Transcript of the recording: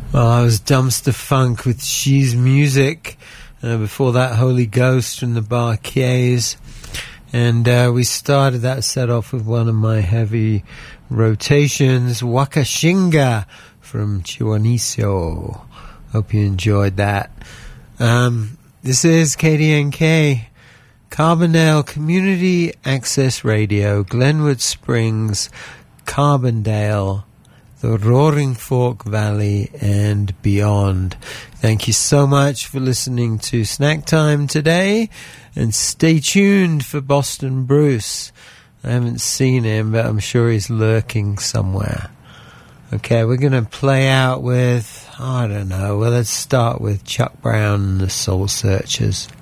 Well, I was Dumpster Funk with She's Music. Before that, Holy Ghost from the Barquets. And we started that set off with one of my heavy rotations, Wakashinga from Chihuahua. Hope you enjoyed that. This is KDNK, Carbondale Community Access Radio, Glenwood Springs, Carbondale, the Roaring Fork Valley, and beyond. Thank you so much for listening to Snack Time today, and stay tuned for Boston Bruce. I haven't seen him, but I'm sure he's lurking somewhere. Okay, we're going to play out with, I don't know, well, let's start with Chuck Brown and the Soul Searchers.